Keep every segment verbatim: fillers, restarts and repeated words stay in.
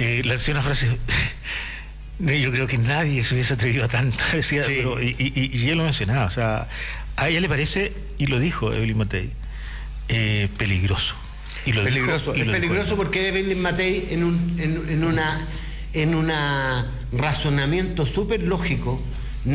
Eh, la decía una frase, yo creo que nadie se hubiese atrevido a tanto, decía, sí. Pero, y, y, y él lo mencionaba, o sea, a ella le parece, y lo dijo Evelyn Matei, eh, peligroso. Y lo peligroso, dijo, y es lo peligroso dijo. Porque Evelyn Matei en un en, en una en una razonamiento súper lógico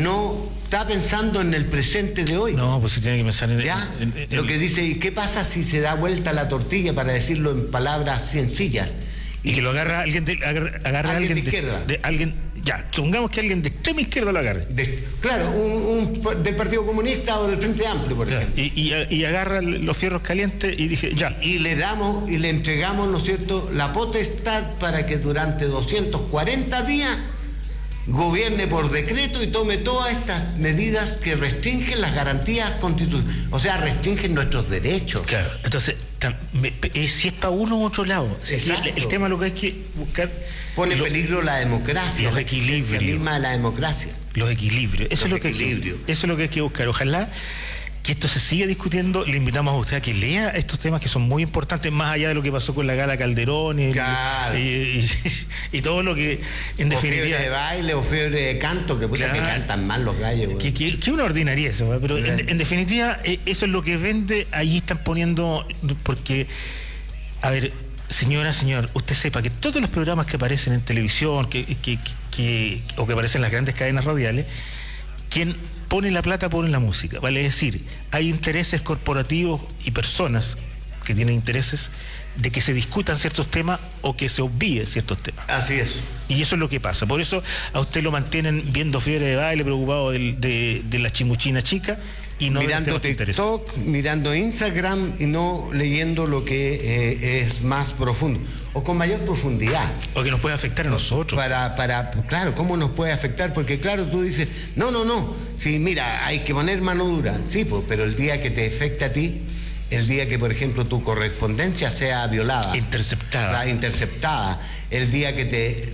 no está pensando en el presente de hoy. No, pues sí tiene que pensar en, ¿Ya? en, en, en lo que dice, ¿y qué pasa si se da vuelta la tortilla, para decirlo en palabras sencillas? Y, y que lo agarra alguien de, agarra, agarra alguien alguien de, de izquierda. De, alguien, ya, supongamos que alguien de extrema izquierda lo agarre. De, claro, un, un del Partido Comunista o del Frente Amplio, por ejemplo. Y, y, y agarra los fierros calientes y dije, ya. Y le damos, y le entregamos, ¿no es cierto?, la potestad para que durante doscientos cuarenta días gobierne por decreto y tome todas estas medidas que restringen las garantías constitucionales, o sea, restringen nuestros derechos. Claro, entonces, me, eh, si es para uno u otro lado, el, el tema lo que hay que buscar... Pone en peligro la democracia, los equilibrios. La misma de la democracia. Los equilibrios, eso, los es lo equilibrios. Que, eso es lo que hay que buscar. Ojalá que esto se siga discutiendo. Le invitamos a usted a que lea estos temas que son muy importantes, más allá de lo que pasó con la Gala Calderón y, claro. y, y, y todo lo que en o definitiva... fiebre de baile o fiebre de canto, que puta claro. que cantan mal los gallos. Que, que, que una ordinaria eso, pero en, en definitiva eso es lo que vende. Allí están poniendo, porque, a ver, señora, señor, usted sepa que todos los programas que aparecen en televisión, que, que, que, que o que aparecen en las grandes cadenas radiales, quien pone la plata, pone la música, vale decir, hay intereses corporativos y personas que tienen intereses de que se discutan ciertos temas o que se obvíe ciertos temas. Así es. Y eso es lo que pasa. Por eso a usted lo mantienen viendo fiebre de baile, preocupado de, de, de la chimuchina chica y no mirando TikTok, mirando Instagram y no leyendo lo que eh, es más profundo o con mayor profundidad. O que nos puede afectar a nosotros. Para, para, claro, ¿cómo nos puede afectar? Porque claro, tú dices, no, no, no, sí, mira, hay que poner mano dura, sí, pues, pero el día que te afecte a ti, el día que, por ejemplo, tu correspondencia sea violada, interceptada, interceptada, el día que te,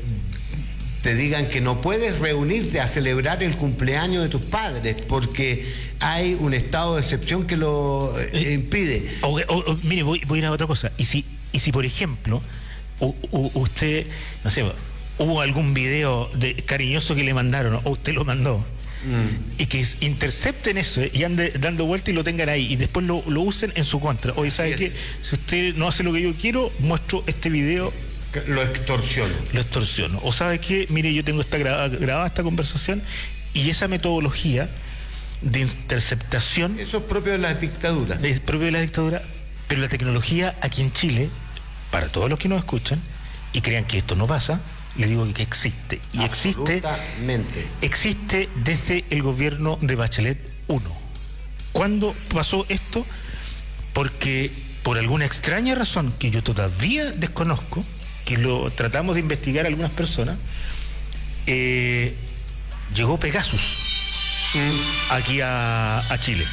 te digan que no puedes reunirte a celebrar el cumpleaños de tus padres porque hay un estado de excepción que lo eh, impide. O, o, o, mire, voy, voy a ir a otra cosa. Y si, y si por ejemplo, u, u, usted, no sé, hubo algún video de, cariñoso que le mandaron, o usted lo mandó, Mm. y que intercepten eso y ande dando vuelta y lo tengan ahí y después lo, lo usen en su contra. Oye, ¿sabe qué? Si usted no hace lo que yo quiero, muestro este video, lo extorsiono. Lo extorsiono. O ¿sabe qué? Mire, yo tengo esta grabada, grabada esta conversación y esa metodología de interceptación... Eso es propio de la dictadura. Es propio de la dictadura, pero la tecnología aquí en Chile, para todos los que nos escuchan y crean que esto no pasa, le digo que existe. Y existe, existe desde el gobierno de Bachelet uno. ¿Cuándo pasó esto? Porque por alguna extraña razón que yo todavía desconozco, que lo tratamos de investigar algunas personas, eh, llegó Pegasus mm. aquí a, a Chile.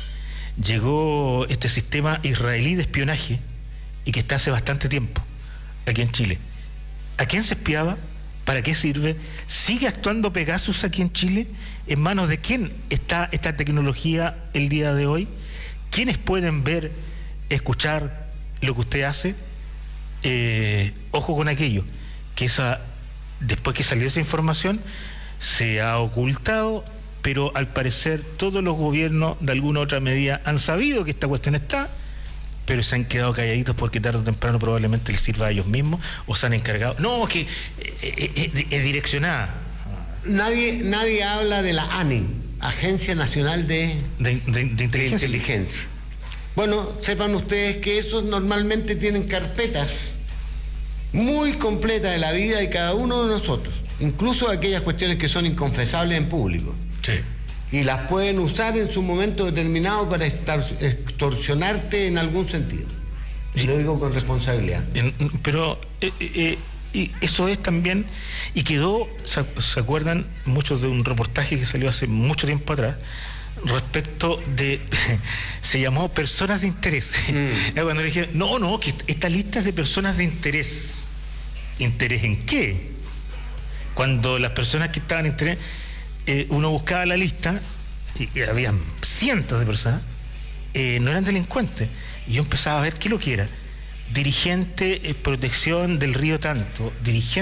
Llegó este sistema israelí de espionaje y que está hace bastante tiempo aquí en Chile. ¿A quién se espiaba? ¿Para qué sirve? ¿Sigue actuando Pegasus aquí en Chile? ¿En manos de quién está esta tecnología el día de hoy? ¿Quiénes pueden ver, escuchar lo que usted hace? Eh, ojo con aquello, que esa, después que salió esa información, se ha ocultado, pero al parecer todos los gobiernos de alguna otra medida han sabido que esta cuestión está, pero se han quedado calladitos porque tarde o temprano probablemente les sirva a ellos mismos o se han encargado. No, que es, es direccionada. Nadie, nadie habla de la A N I, Agencia Nacional de, de, de, de, inteligencia. de Inteligencia. Bueno, sepan ustedes que esos normalmente tienen carpetas muy completas de la vida de cada uno de nosotros, incluso aquellas cuestiones que son inconfesables en público. Sí. Y las pueden usar en su momento determinado para extorsionarte en algún sentido. Y lo digo con responsabilidad. Pero eh, eh, y eso es también, y quedó, ¿se, se acuerdan muchos de un reportaje que salió hace mucho tiempo atrás, respecto de, se llamó personas de interés? Mm. Cuando le dijeron, no, no, que esta lista es de personas de interés. ¿Interés en qué? Cuando las personas que estaban en interés, Eh, uno buscaba la lista y, y había cientos de personas, eh, no eran delincuentes, y yo empezaba a ver qué es lo que era: dirigente, eh, protección del río tanto, dirigente